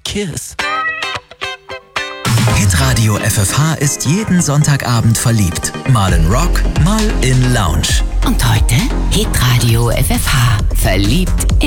Kiss. Hitradio FFH ist jeden Sonntagabend verliebt. Mal in Rock, mal in Lounge. Und heute Hitradio FFH. Verliebt in